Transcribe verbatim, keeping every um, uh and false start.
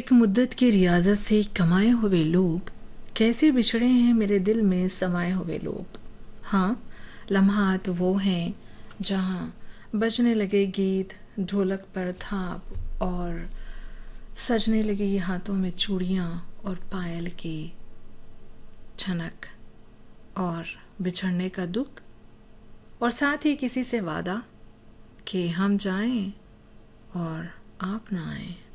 एक मुद्दत की रियाजत से कमाए हुए लोग कैसे बिछड़े हैं मेरे दिल में समाये हुए लोग। हाँ, लम्हात वो हैं जहाँ बजने लगे गीत ढोलक पर थाप और सजने लगी हाथों में चूड़ियाँ और पायल की छनक और बिछड़ने का दुख और साथ ही किसी से वादा कि हम जाएं और आप ना आएं।